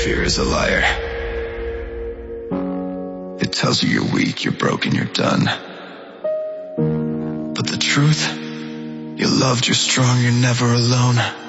fear is a liar. It tells you you're weak, you're broken, you're done. But the truth, you're loved, you're strong, you're never alone.